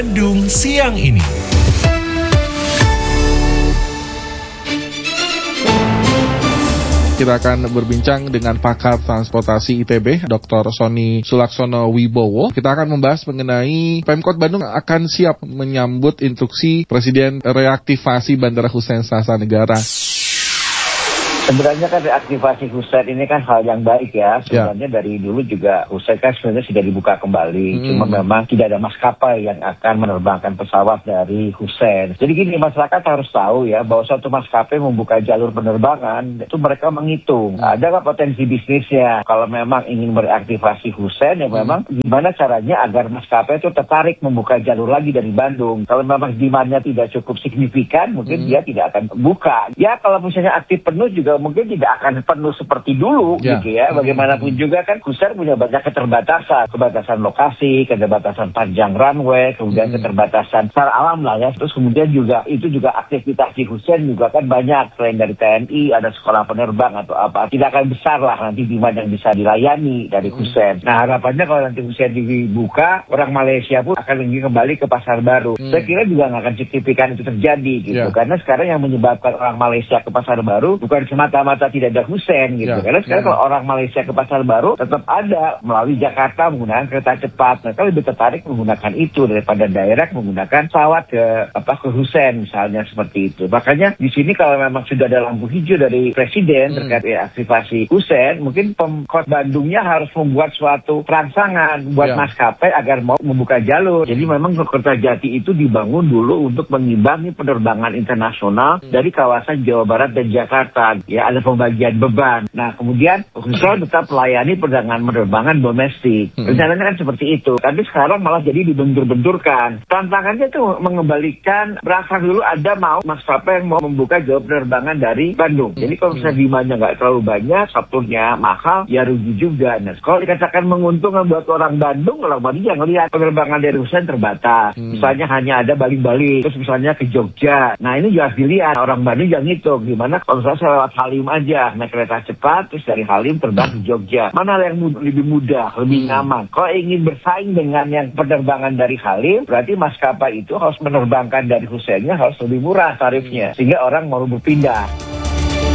Bandung siang ini. Kita akan berbincang dengan pakar transportasi ITB, Dr. Sony Sulaksono Wibowo. Kita akan membahas mengenai Pemkot Bandung akan siap menyambut instruksi Presiden reaktivasi Bandara Hussein Sastra-Negara. Sebenarnya kan reaktivasi Hussein ini kan hal yang baik ya. Sebenarnya dari dulu juga Hussein kan sebenarnya sudah dibuka kembali. Cuma memang tidak ada maskapai yang akan menerbangkan pesawat dari Hussein. Jadi gini, masyarakat harus tahu ya bahwa suatu maskapai membuka jalur penerbangan itu mereka menghitung ada nggak potensi bisnisnya. Kalau memang ingin mereaktivasi Hussein ya memang gimana caranya agar maskapai itu tertarik membuka jalur lagi dari Bandung. Kalau memang demand-nya tidak cukup signifikan mungkin dia tidak akan buka. Ya kalau misalnya aktif penuh juga mungkin tidak akan penuh seperti dulu gitu ya. Bagaimanapun juga kan Hussein punya banyak keterbatasan lokasi, keterbatasan panjang runway, kemudian keterbatasan secara alam lah ya. Terus kemudian juga itu juga aktivitas di Hussein juga kan banyak, selain dari TNI ada sekolah penerbang atau apa. Tidak akan besar lah nanti demand yang bisa dilayani dari Hussein. Nah harapannya kalau nanti Hussein dibuka, orang Malaysia pun akan kembali ke pasar baru. Saya kira juga nggak akan signifikan itu terjadi gitu. Karena sekarang yang menyebabkan orang Malaysia ke pasar baru bukan semata-mata tidak ada Hussein gitu. Karena sekarang kalau orang Malaysia ke pasar baru tetap ada melalui Jakarta menggunakan kereta cepat. Mereka lebih tertarik menggunakan itu daripada direct menggunakan pesawat ke Hussein misalnya seperti itu. Makanya di sini kalau memang sudah ada lampu hijau dari Presiden terkait reaktivasi Hussein, mungkin Pemkot Bandungnya harus membuat suatu rangsangan buat maskapai agar mau membuka jalur. Jadi memang Kertajati itu dibangun dulu untuk mengimbangi penerbangan internasional dari kawasan Jawa Barat dan Jakarta. Ya ada pembagian beban. Nah kemudian Hussein tetap melayani penerbangan domestik. Rencananya kan seperti itu. Tapi sekarang malah jadi dibentur-benturkan. Tantangannya itu mengembalikan berasal dulu ada mau maskapai yang mau membuka jalur penerbangan dari Bandung. Jadi kalau misalnya demandnya nggak terlalu banyak, Sabtunya mahal, ya rugi juga. Nah kalau dikatakan menguntungkan buat orang Bandung yang lihat penerbangan dari Hussein terbatas. Misalnya hanya ada balik-balik. Terus misalnya ke Jogja. Nah ini juga harus dilihat. Orang Bandung yang ngitung. Gimana kalau misalnya saya lewat Halim aja, naik kereta cepat, terus dari Halim terbang ke Jogja. Mana yang lebih mudah, lebih nyaman. Kalau ingin bersaing dengan yang penerbangan dari Halim, berarti maskapai itu harus menerbangkan dari Husseinnya harus lebih murah tarifnya. Sehingga orang mau berpindah.